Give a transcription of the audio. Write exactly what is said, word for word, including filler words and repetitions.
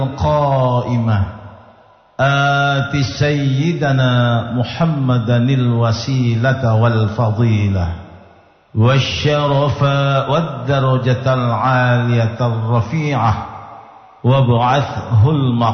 القائمة آت سيدنا محمدا الوسيلة والفضيلة والشرف والدرجة العالية الرفيعة وابعثه المقام